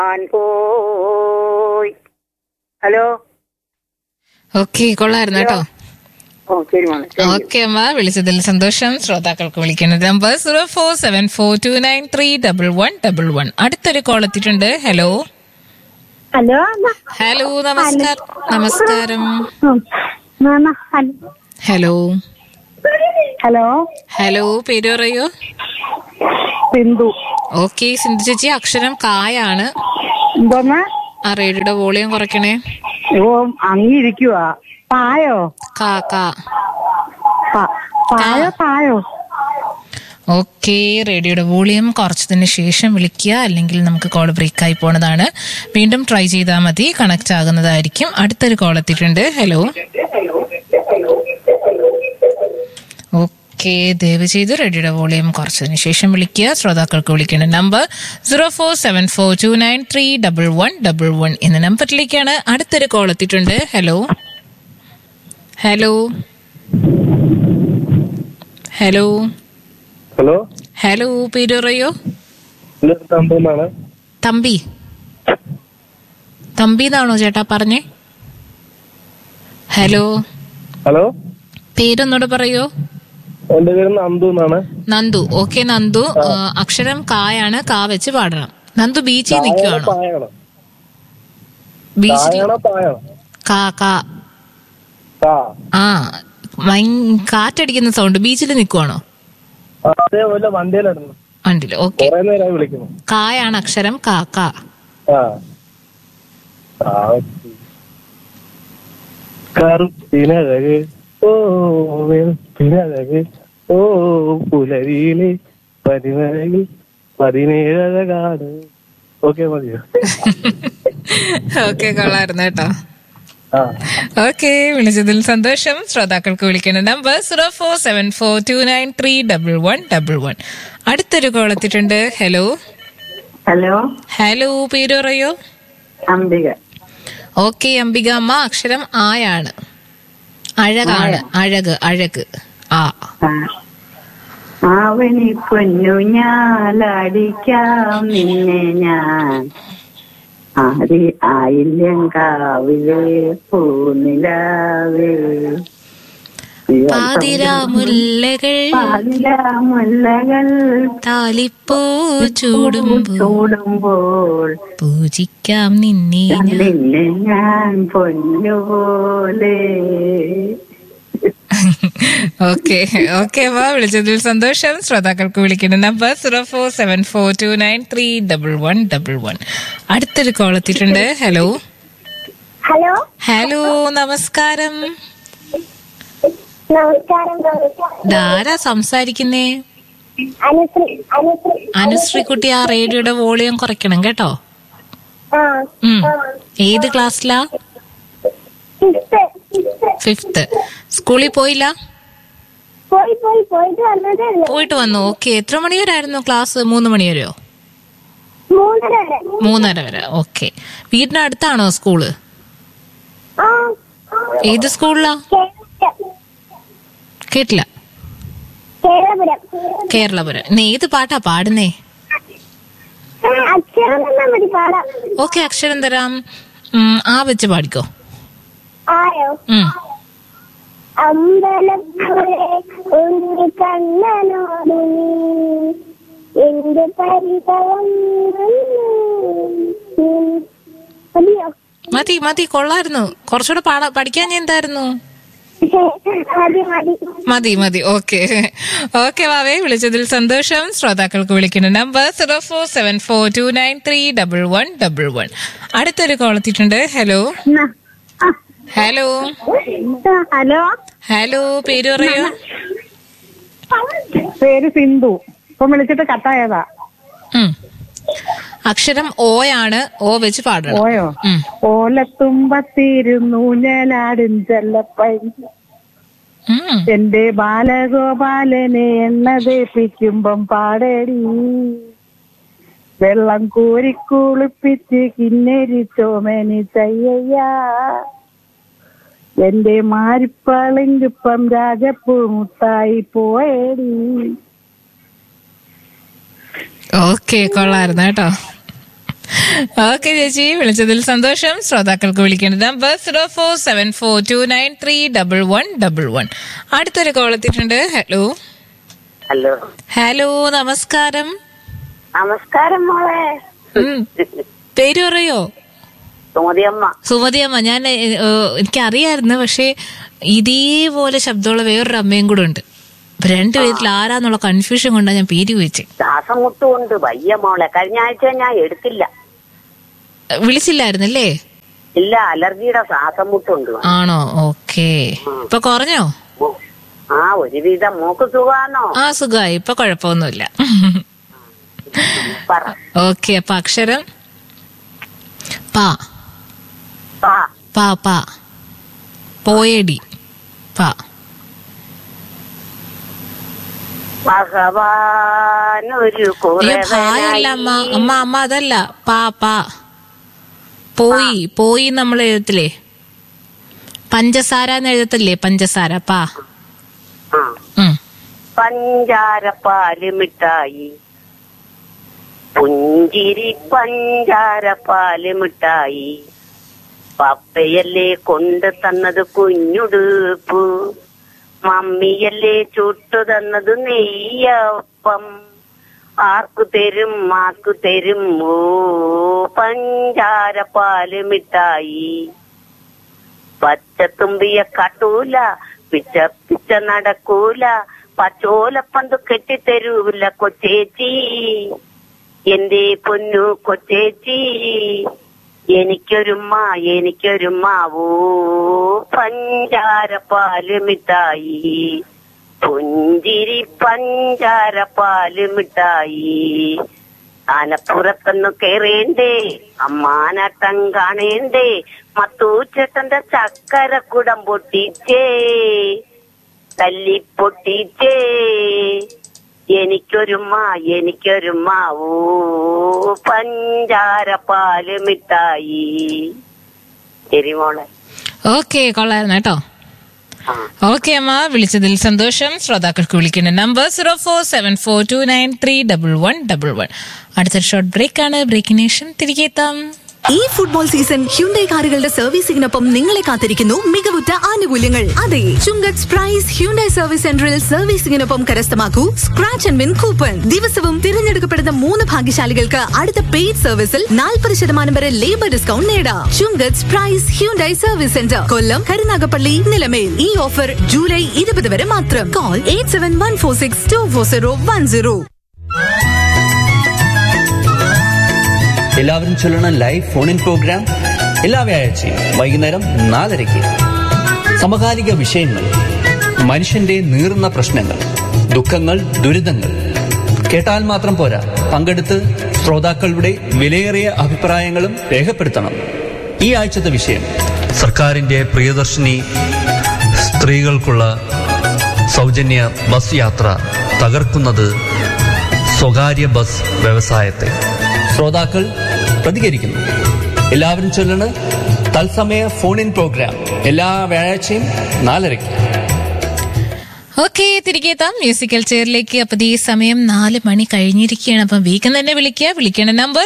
പോയി. Hello. Okay, കൊള്ളായിരുന്നു കേട്ടോ. ഓക്കെ അമ്മ, വിളിച്ചതിൽ സന്തോഷം. ശ്രോതാക്കൾക്ക് വിളിക്കുന്നത് നമ്പർ 0474293111. അടുത്തൊരു കോൾ എത്തിയിട്ടുണ്ട്. ഹലോ. ഹലോ. ഹലോ, നമസ്കാരം. നമസ്കാരം. ഹലോ. ഹലോ. ഹലോ, പേര് പറയോ? സിന്ധു. ഓക്കെ സിന്ധു ചേച്ചി, അക്ഷരം കായാണ്. എന്തോന്നാ? ആ റേഡിയോയുടെ വോളിയം കുറയ്ക്കണേ. ഓ, അങ്ങിരിക്കുവാ. പായോ? പായോ? ഓക്കെ, റേഡിയോയുടെ വോളിയം കുറച്ചതിന് ശേഷം വിളിക്കുക, അല്ലെങ്കിൽ നമുക്ക് കോൾ ബ്രേക്ക് ആയി പോണതാണ്. വീണ്ടും ട്രൈ ചെയ്താൽ മതി, കണക്ട് ആകുന്നതായിരിക്കും. അടുത്തൊരു കോൾ എത്തിയിട്ടുണ്ട്. ഹലോ. ഓക്കെ, ദയവ് ചെയ്ത് റേഡിയോയുടെ വോളിയം കുറച്ചതിന് ശേഷം വിളിക്കുക. ശ്രോതാക്കൾക്ക് വിളിക്കേണ്ട നമ്പർ 0474293111 എന്ന നമ്പറിലേക്കാണ്. അടുത്തൊരു കോൾ എത്തിയിട്ടുണ്ട്. Hello. Hello. Hello. Hello. Hello, പേര് പറയോ? തമ്പി. തമ്പിന്നാണോ ചേട്ടാ പറഞ്ഞേ? ഹലോ. ഹലോ, പേരൊന്നൂടെ പറയോ? എന്റെ പേര് നന്ദു എന്നാണ്. നന്ദു. ഓക്കെ നന്ദു, അക്ഷരം കായാണ്. കാ വെച്ച് പാടണം. നന്ദു ബീച്ചിൽ നിൽക്കുവാണോ? ബീച്ചിൽ ആ കാറ്റടിക്കുന്ന സൗണ്ട്. ബീച്ചിൽ നിൽക്കുവാണോ? വണ്ടിയില്. ഓക്കെ, കായാണ് അക്ഷരം. കാ. കറുപ്പിനഴക് ഓ വെളുപ്പിനഴക് ഓ പുലരിയിലെ പരിമഴയിൽ 17 ഓക്കെ മതിയോ? ഓക്കെ, കൊള്ളായിരുന്നു കേട്ടോ. ഓക്കെ, വിളിച്ചതിൽ സന്തോഷം. ശ്രോതാക്കൾക്ക് വിളിക്കേണ്ട നമ്പർ 0474293111. അടുത്തൊരു കോൾ എത്തിയിട്ടുണ്ട്. ഹലോ. ഹലോ. ഹലോ, പേര് പറയോ? അംബിക. ഓക്കെ അംബിക അമ്മ, അക്ഷരം ആയാണ്. അഴകാണ്. അഴക്. ആ. ആവണി പൊന്നു ഞാലടിക്കാം നിന്നെ ഞാൻ ആയില്യങ്കാവിലെ പൂനിലാവേ പാതിരാമുല്ലകൾ താലിപ്പൂ ചൂടുമ്പോൾ പൂജിക്കാം നിന്നെ ഞാൻ പൊന്നുപോലെ. ഓക്കെ അമ്മ, വിളിച്ചതിൽ സന്തോഷം. ശ്രോതാക്കൾക്ക് വിളിക്കുന്ന നമ്പർ 0474293111. അടുത്തൊരു കോൾ എത്തിയിട്ടുണ്ട്. ഹലോ. ഹലോ, നമസ്കാരം. ധാരാ സംസാരിക്കുന്നേ? അനുശ്രീ കുട്ടി, ആ റേഡിയോയുടെ വോളിയം കുറയ്ക്കണം കേട്ടോ. ഏത് ക്ലാസ്സിലാ? 5th. സ്കൂളിൽ പോയില്ല? പോയിട്ട് വന്നു. ഓക്കെ, എത്ര മണി വരെ ആയിരുന്നു ക്ലാസ്? 3 മണി വരെയോ? 3:30 വരെ. Okay, വീടിനടുത്താണോ school? ഏത് സ്കൂളിലാ? കേട്ടില്ല. കേരളപുരം. ഏത് പാട്ടാ പാടുന്നേ? ഓക്കെ, അക്ഷരം തരാം. ആ വെച്ച് പാടിക്കോ. അമ്പലപ്പുഴേ ഉണ്ണി കണ്ണനോട് എന്ത് പരിഭവം. മതി, കൊള്ളായിരുന്നു. കുറച്ചുകൂടെ പഠിക്കാൻ എന്തായിരുന്നു? മതി. ഓക്കെ വാവേ, വിളിച്ചതിൽ സന്തോഷം. ശ്രോതാക്കൾക്ക് വിളിക്കുന്ന നമ്പർ 0474293111. അടുത്തൊരു കോൾ എത്തിയിട്ടുണ്ട്. ഹലോ. ഹലോ, പേര് പറയോ? പേര് സിന്ധു. ഇപ്പൊ വിളിച്ചിട്ട് കട്ടായതാ. അക്ഷരം ഓയാണ്. ഓ വെച്ച് പാടണം. ഓയോ? ഓലത്തുമ്പത്തിരുന്നു ഞാനാടും ചെല്ലപ്പൈ എന്റെ ബാലഗോപാലനെ എണ്ണ തേപ്പിക്കുമ്പം പാടേടി വെള്ളം കോരി കുളിപ്പിച്ച് കിന്നരി ചോമനി ചയ്യ എന്റെ മാരിപ്പളിങ്കിപ്പം രാജപ്പൂ മുത്തായി പോയേടി. ഓക്കെ, കൊള്ളായിരുന്നു കേട്ടോ. ഓക്കെ ചേച്ചി, വിളിച്ചതിൽ സന്തോഷം. ശ്രോതാക്കൾക്ക് വിളിക്കേണ്ട നമ്പർ 0474293111. അടുത്തൊരു കോൾ എത്തിയിട്ടുണ്ട്. ഹലോ ഹലോ ഹലോ, നമസ്കാരം. നമസ്കാരം മോളെ. പേര് പറയോ? സുമതിയമ്മ. സുമതിയമ്മ. ഞാൻ എനിക്കറിയായിരുന്നു, പക്ഷെ ഇതേപോലെ ശബ്ദമുള്ള വേറൊരു അമ്മയും കൂടെ ഉണ്ട്. രണ്ടുപേരിൽ ആരാന്നുള്ള കൺഫ്യൂഷൻ കൊണ്ടാണ് ഞാൻ പേര് ചോദിച്ചത്. ശ്വാസം മുട്ടുകൊണ്ട് വയ്യ മോളെ. കഴിഞ്ഞ ആഴ്ച ഞാൻ എടുത്തില്ല. വിളിച്ചില്ലായിരുന്നല്ലേ? ഇല്ല, അലർജിയുടെ ശ്വാസം മുട്ടുണ്ട്. ആണോ? ഓക്കെ. ഇപ്പൊ കുറഞ്ഞോ? ഒരുവിധം. മോക്ക് സുഖാണോ? സുഖമായി, ഇപ്പൊ കുഴപ്പമൊന്നുമില്ല. ഓക്കെ. അപ്പൊ അക്ഷരം പാ. പാ പാ. പോയടി. പാ. ഭായല്ല അമ്മ. അമ്മ അതല്ല. പാ പാ. പോയി. പോയി നമ്മൾ എഴുതത്തില്ലേ? പഞ്ചസാര എന്ന് എഴുതത്തില്ലേ? പഞ്ചസാര. പാ. പഞ്ചാരപ്പാല് മിഠായി, പുഞ്ചിരി പഞ്ചാരപ്പാല് മിഠായി, പപ്പയല്ലേ കൊണ്ട് തന്നത് കുഞ്ഞുടുപ്പ്, മമ്മിയല്ലേ ചുട്ടു തന്നത് നെയ്യപ്പം, ആർക്കു തരും ആർക്കു തരും ഓ പഞ്ചാരപ്പാല് മിഠായി. പച്ചത്തുമ്പിയെ കാട്ടൂല, പിച്ച പിച്ച നടക്കൂല, പച്ചോലപ്പന്ത് കെട്ടിത്തരൂല കൊച്ചേച്ചി, എന്റെ പൊന്നു കൊച്ചേച്ചി, എനിക്കൊരുമ്മ എനിക്കൊരുമ്മാവോ പഞ്ചാരപ്പാല് മിഠായി, പുഞ്ചിരി പഞ്ചാരപ്പാല് മിഠായി. ആനപ്പുറത്തൊന്നു കേറേണ്ടേ, അമ്മാനാട്ടം കാണേണ്ടേ, മത്തൂച്ചേട്ടന്റെ ചക്കരക്കുടം പൊട്ടിച്ചേ, തല്ലിപ്പൊട്ടിച്ചേ, എനിക്കൊരുമ്മ എനിക്കൊരുമ്മാവോ പഞ്ചാരപ്പാല് മിഠായി. ശരി മോളെ. ഓക്കെ, കൊള്ളായിരുന്നു കേട്ടോ. ഓക്കെ അമ്മ, വിളിച്ചതിൽ സന്തോഷം. ശ്രോതാക്കൾക്ക് വിളിക്കേണ്ട നമ്പർ 0474293111. അടുത്തൊരു ഷോർട്ട് ബ്രേക്ക് ആണ്. ബ്രേക്കിന് ശേഷം തിരികെ എത്താം. ഈ ഫുട്ബോൾ സീസൺ ഹ്യുണ്ടായി കാറുകളുടെ സർവീസിംഗിനൊപ്പം നിങ്ങളെ കാത്തിരിക്കുന്നു മികവുറ്റ ആനുകൂല്യങ്ങൾ. അതെ, ചുങ്കത്ത് പ്രൈസ് ഹ്യുണ്ടായി സർവീസ് സെന്ററിൽ സർവീസിംഗിനൊപ്പം കരസ്ഥമാക്കൂ സ്ക്രാച്ച് ആൻഡ് വിൻ കൂപ്പൺ. ദിവസവും തിരഞ്ഞെടുക്കപ്പെടുന്ന 3 ഭാഗ്യശാലികൾക്ക് അടുത്ത പെയ്ഡ് സർവീസിൽ 40% വരെ ലേബർ ഡിസ്കൗണ്ട് നേടാം. ചുങ്കത്ത് പ്രൈസ് ഹ്യുണ്ടായി സർവീസ് സെന്റർ, കൊല്ലം, കരുനാഗപ്പള്ളി, നിലമേൽ. ഈ ഓഫർ ജൂലൈ 20 വരെ മാത്രം. കോൾ 8714624010. എല്ലാവരും ചൊല്ലണം ലൈവ് ഫോൺ ഇൻ പ്രോഗ്രാം എല്ലാ വ്യാഴാഴ്ചയും വൈകുന്നേരം 4:30. സമകാലിക വിഷയങ്ങൾ, മനുഷ്യന്റെ നീറുന്ന പ്രശ്നങ്ങൾ, ദുഃഖങ്ങൾ, ദുരിതങ്ങൾ. കേട്ടാൽ മാത്രം പോരാ, പങ്കെടുത്ത് ശ്രോതാക്കളുടെ വിലയേറിയ അഭിപ്രായങ്ങളും രേഖപ്പെടുത്തണം. ഈ ആഴ്ചത്തെ വിഷയം: സർക്കാരിന്റെ പ്രിയദർശിനി സ്ത്രീകൾക്കുള്ള സൗജന്യ ബസ് യാത്ര തകർക്കുന്നത് സ്വകാര്യ ബസ് വ്യവസായത്തെ. ശ്രോതാക്കൾ പ്രതികരിക്കുന്നു. എല്ലാവരും ചൊല്ലണ് തത്സമയ ഫോൺ ഇൻ പ്രോഗ്രാം എല്ലാ വ്യാഴാഴ്ചയും 4:30. ഓക്കെ, തിരികെ എത്താം മ്യൂസിക്കൽ ചെയറിലേക്ക്. അപ്പൊ ഈ സമയം 4 മണി കഴിഞ്ഞിരിക്കുകയാണ്. അപ്പം വേഗം തന്നെ വിളിക്കേണ്ട നമ്പർ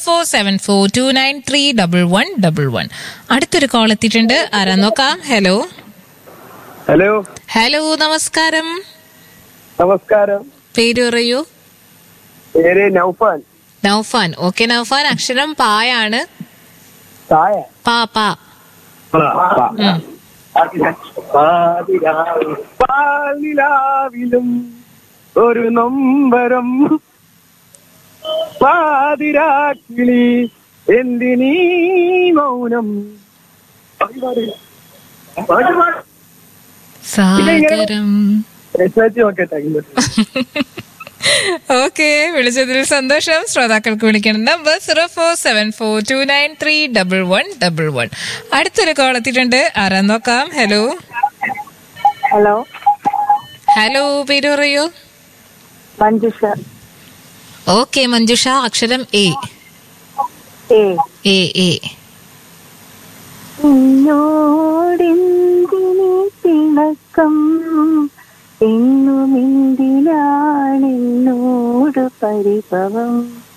0474293111. അടുത്തൊരു കോൾ എത്തിയിട്ടുണ്ട്. ആരാ നോക്കാം. ഹലോ ഹലോ ഹലോ, നമസ്കാരം. നമസ്കാരം. പേര് പറയൂ. പേര് നൗഫാൻ. നൗഫാൻ. ഓക്കെ നൗഫാൻ, അക്ഷരം പായാണ്. തായ. പാ പാ. പാലിലാവിലും ഒരു നൊമ്പരം, പാതിരാക്കിളി എന്തിനീ മൗനം. സാഗരം. ഓക്കെ, വിളിച്ചതിൽ സന്തോഷം. ശ്രോതാക്കൾക്ക് വിളിക്കണം നമ്പർ 0474293111. അടുത്തൊരു കോൾ എത്തിയിട്ടുണ്ട്. ആരാ നോക്കാം. ഹലോ ഹലോ ഹലോ, പേര് പറയൂ. മഞ്ജുഷ. ഓക്കെ മഞ്ജുഷ, അക്ഷരം എ. A A. എന്നോടെന്തിനീ തിളക്കം, എന്നുമെന്തിനാണെന്നോട് പരിഭവം.